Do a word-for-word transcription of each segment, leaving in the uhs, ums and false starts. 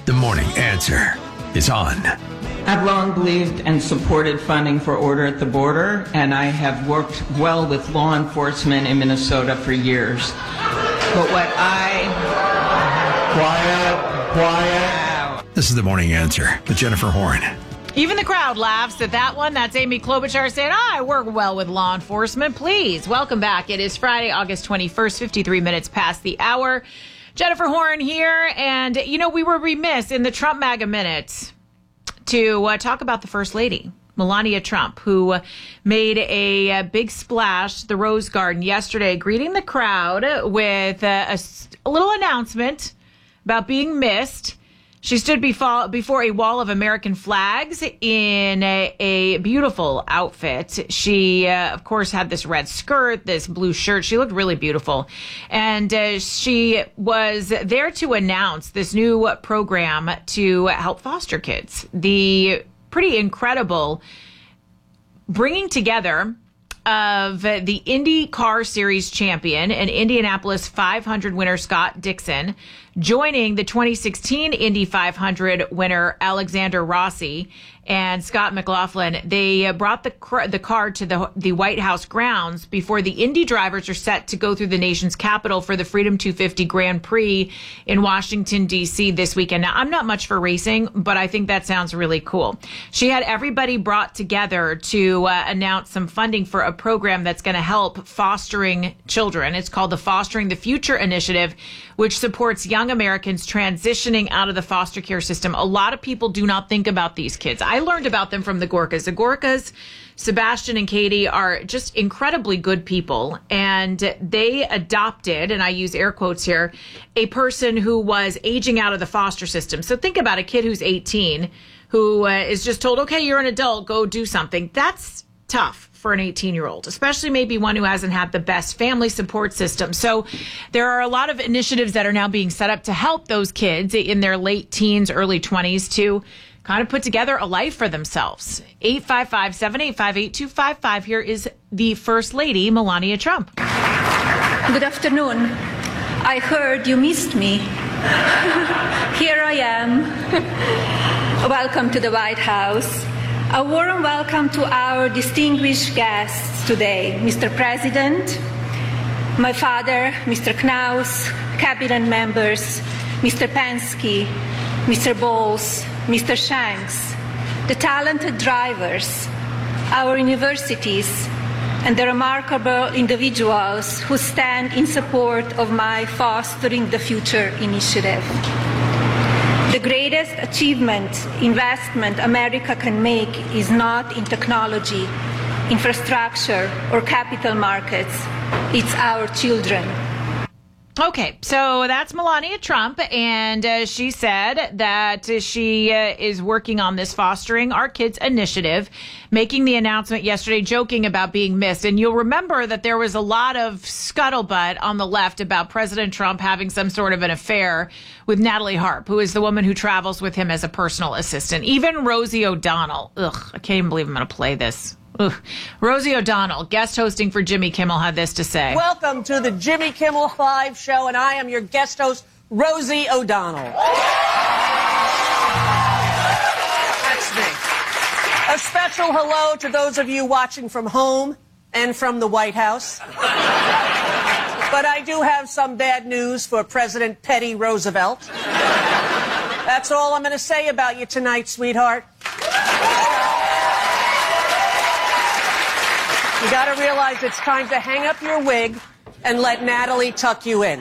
The Morning Answer is on. I've long believed and supported funding for Order at the Border, and I have worked well with law enforcement in Minnesota for years. But what I... Quiet, quiet. This is The Morning Answer with Jennifer Horn. Even the crowd laughs at that one. That's Amy Klobuchar saying, oh, I work well with law enforcement. Please, welcome back. It is Friday, August twenty-first, fifty-three minutes past the hour. Jennifer Horn here. And, you know, we were remiss in the Trump MAGA Minute to uh, talk about the First Lady, Melania Trump, who uh, made a, a big splash at the Rose Garden yesterday, greeting the crowd with uh, a, a little announcement about being missed. She stood before, before a wall of American flags in a, a beautiful outfit. She, uh, of course, had this red skirt, this blue shirt. She looked really beautiful. And uh, she was there to announce this new program to help foster kids. The pretty incredible bringing together of the Indy Car Series champion and Indianapolis five hundred winner Scott Dixon, joining the twenty sixteen Indy five hundred winner Alexander Rossi and Scott McLaughlin. They brought the the car to the the White House grounds before the Indy drivers are set to go through the nation's capital for the Freedom two fifty Grand Prix in Washington, D C this weekend. Now, I'm not much for racing, but I think that sounds really cool. She had everybody brought together to uh, announce some funding for a program that's going to help fostering children. It's called the Fostering the Future Initiative, which supports young Americans transitioning out of the foster care system. A lot of people do not think about these kids. I learned about them from the Gorkas. The Gorkas, Sebastian and Katie, are just incredibly good people. And they adopted, and I use air quotes here, a person who was aging out of the foster system. So think about a kid who's eighteen, who uh, is just told, okay, you're an adult, go do something. That's tough for an eighteen-year-old, especially maybe one who hasn't had the best family support system. So there are a lot of initiatives that are now being set up to help those kids in their late teens, early twenties to kind of put together a life for themselves. eight five five, seven eight five, eight two five five. Here is the First Lady, Melania Trump. Good afternoon. I heard you missed me. Here I am. Welcome to the White House. A warm welcome to our distinguished guests today, Mister President, my father, Mister Knaus, cabinet members, Mister Penske, Mister Bowles, Mister Shanks, the talented drivers, our universities, and the remarkable individuals who stand in support of my Fostering the Future initiative. The greatest achievement, investment America can make is not in technology, infrastructure, or capital markets. It's our children. Okay, so that's Melania Trump, and uh, she said that she uh, is working on this Fostering Our Kids initiative, making the announcement yesterday, joking about being missed. And you'll remember that there was a lot of scuttlebutt on the left about President Trump having some sort of an affair with Natalie Harp, who is the woman who travels with him as a personal assistant. Even Rosie O'Donnell, ugh, I can't even believe I'm going to play this. Ugh. Rosie O'Donnell, guest hosting for Jimmy Kimmel, had this to say. Welcome to the Jimmy Kimmel Live show, and I am your guest host, Rosie O'Donnell. That's me. A special hello to those of you watching from home and from the White House. But I do have some bad news for President Teddy Roosevelt. That's all I'm going to say about you tonight, sweetheart. You got to realize it's time to hang up your wig and let Natalie tuck you in.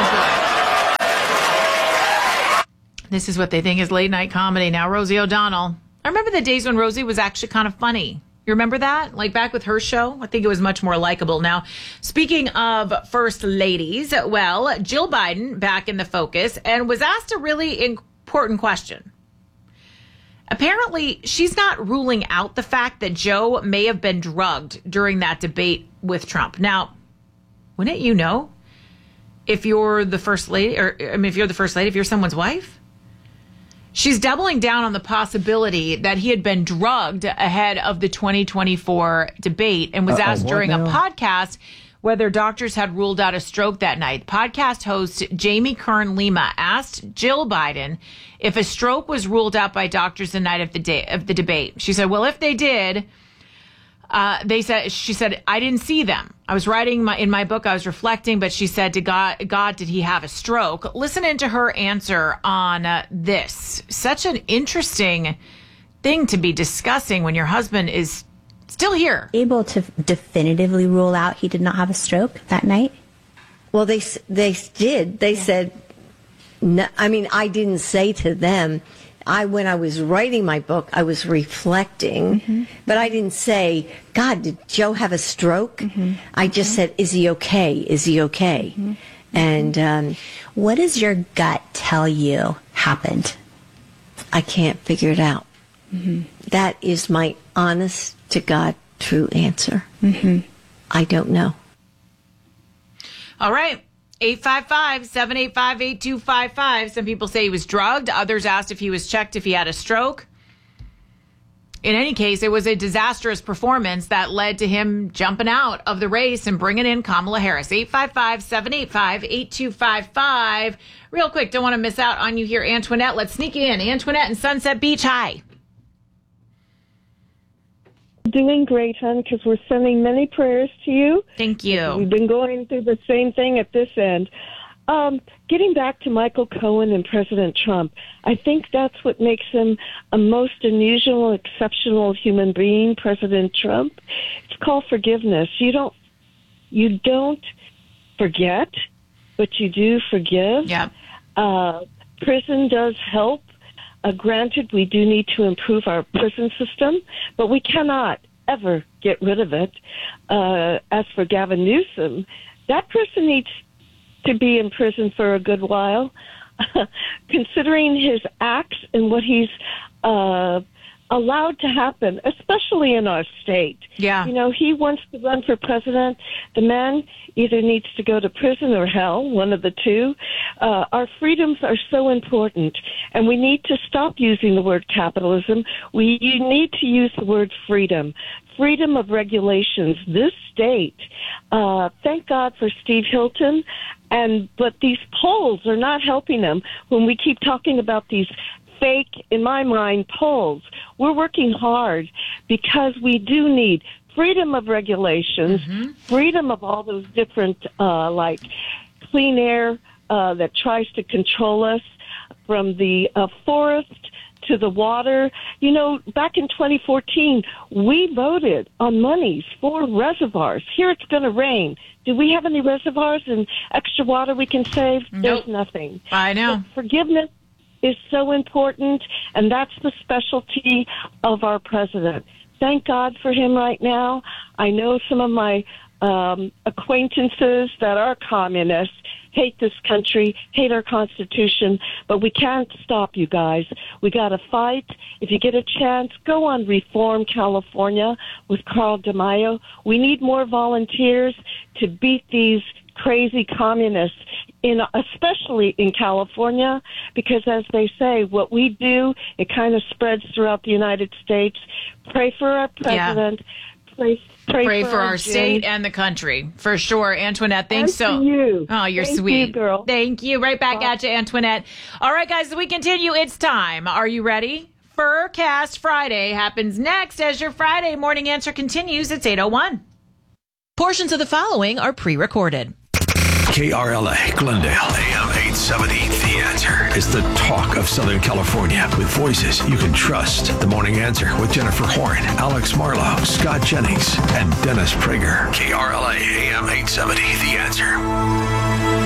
This is what they think is late night comedy. Now, Rosie O'Donnell. I remember the days when Rosie was actually kind of funny. You remember that? Like back with her show? I think it was much more likable. Now, speaking of first ladies, well, Jill Biden back in the focus and was asked a really important question. Apparently, she's not ruling out the fact that Joe may have been drugged during that debate with Trump. Now, wouldn't you know if you're the first lady, or I mean, if you're the first lady, if you're someone's wife? She's doubling down on the possibility that he had been drugged ahead of the twenty twenty-four debate and was Uh-oh, asked during now? a podcast whether doctors had ruled out a stroke that night. Podcast host Jamie Kern Lima asked Jill Biden if a stroke was ruled out by doctors the night of the day of the debate. She said, well, if they did, uh, they said, she said, I didn't see them. I was writing my, in my book, I was reflecting, but she said, to God, God, did he have a stroke? Listen into her answer on uh, this. Such an interesting thing to be discussing when your husband is still here. Able to definitively rule out he did not have a stroke that night? Well, they they did. They yeah. said, no, I mean, I didn't say to them, I when I was writing my book, I was reflecting, mm-hmm. but I didn't say, God, did Joe have a stroke? Mm-hmm. I just mm-hmm. said, is he okay? Is he okay? Mm-hmm. And um, what does your gut tell you happened? I can't figure it out. Mm-hmm. That is my honest to God true answer. Mm-hmm. I don't know. All right. eight five five, seven eight five, eight two five five. Some people say he was drugged. Others asked if he was checked if he had a stroke. In any case, it was a disastrous performance that led to him jumping out of the race and bringing in Kamala Harris. eight five five, seven eight five, eight two five five. Real quick, don't want to miss out on you here, Antoinette. Let's sneak in. Antoinette in Sunset Beach. Hi. Doing great, hon, because we're sending many prayers to you. Thank you. We've been going through the same thing at this end. Um, getting back to Michael Cohen and President Trump, I think that's what makes him a most unusual, exceptional human being, President Trump. It's called forgiveness. You don't, you don't forget, but you do forgive. Yeah. Uh, prison does help. Uh, granted, we do need to improve our prison system, but we cannot ever get rid of it. Uh, as for Gavin Newsom, that person needs to be in prison for a good while. Considering his acts and what he's uh, allowed to happen, especially in our state. Yeah. You know, he wants to run for president. The man either needs to go to prison or hell, one of the two. Uh, our freedoms are so important, and we need to stop using the word capitalism. We you need to use the word freedom. Freedom of regulations. This state, uh, thank God for Steve Hilton, and but these polls are not helping them when we keep talking about these fake, in my mind, polls. We're working hard because we do need freedom of regulations, mm-hmm. freedom of all those different, uh, like clean air uh, that tries to control us, from the uh, forest to the water. You know, back in twenty fourteen, we voted on monies for reservoirs. Here it's going to rain. Do we have any reservoirs and extra water we can save? Nope. There's nothing. I know. But forgiveness is so important, and that's the specialty of our president. Thank God for him right now. I know some of my um, acquaintances that are communists hate this country, hate our Constitution, but we can't stop, you guys. We got to fight. If you get a chance, go on Reform California with Carl DeMaio. We need more volunteers to beat these crazy communists, in especially in California, because as they say, what we do, it kind of spreads throughout the United States. Pray for our president. Yeah. Pray, pray, pray for, for our, our state and the country, for sure. Antoinette, thanks and so you. Oh, you're Thank sweet. You, girl. Thank you. Right back Bye. At you, Antoinette. All right, guys, as we continue, it's time. Are you ready? Furcast Friday happens next as your Friday morning answer continues. It's eight oh one. Portions of the following are pre-recorded. K R L A, Glendale, A M eight seventy. The Answer is the talk of Southern California with voices you can trust. The Morning Answer with Jennifer Horn, Alex Marlowe, Scott Jennings, and Dennis Prager. K R L A, A M eight seventy. The Answer.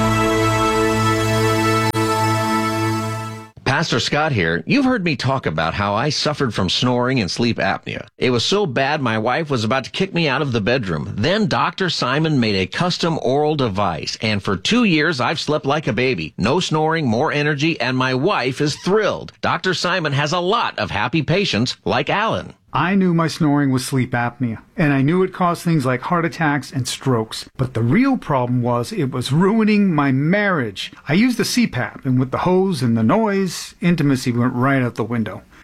Pastor Scott here. You've heard me talk about how I suffered from snoring and sleep apnea. It was so bad my wife was about to kick me out of the bedroom. Then Doctor Simon made a custom oral device, and for two years I've slept like a baby. No snoring, more energy, and my wife is thrilled. Doctor Simon has a lot of happy patients like Alan. I knew my snoring was sleep apnea, and I knew it caused things like heart attacks and strokes. But the real problem was it was ruining my marriage. I used the C PAP, and with the hose and the noise, intimacy went right out the window.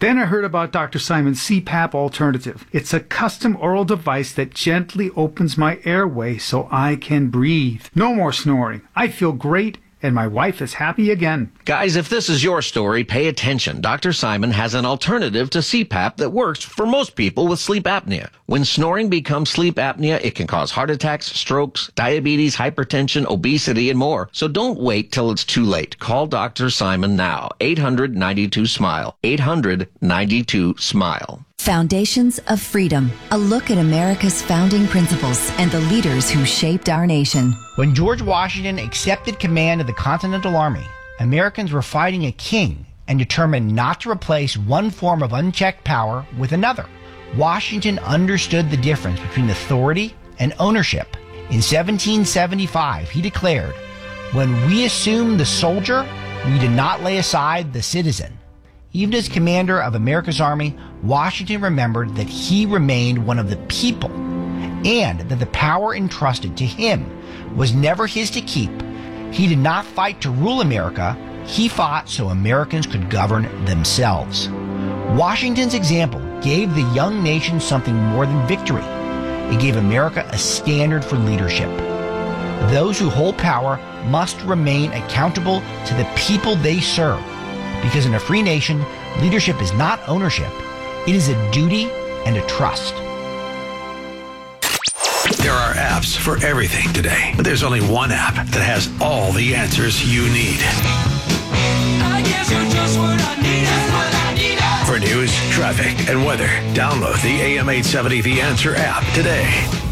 Then I heard about Doctor Simon's C PAP alternative. It's a custom oral device that gently opens my airway so I can breathe. No more snoring. I feel great, and my wife is happy again. Guys, if this is your story, pay attention. Doctor Simon has an alternative to C PAP that works for most people with sleep apnea. When snoring becomes sleep apnea, it can cause heart attacks, strokes, diabetes, hypertension, obesity, and more. So don't wait till it's too late. Call Doctor Simon now. eight hundred ninety-two SMILE. eight hundred ninety-two SMILE. Foundations of Freedom, a look at America's founding principles and the leaders who shaped our nation. When George Washington accepted command of the Continental Army, Americans were fighting a king and determined not to replace one form of unchecked power with another. Washington understood the difference between authority and ownership. In seventeen seventy-five, he declared, "When we assume the soldier, we did not lay aside the citizen." Even as commander of America's Army, Washington remembered that he remained one of the people and that the power entrusted to him was never his to keep. He did not fight to rule America. He fought so Americans could govern themselves. Washington's example gave the young nation something more than victory. It gave America a standard for leadership. Those who hold power must remain accountable to the people they serve. Because in a free nation, leadership is not ownership. It is a duty and a trust. There are apps for everything today, but there's only one app that has all the answers you need. I guess you're just what I need. That's what I need. For news, traffic, and weather, download the A M eight seventy The Answer app today.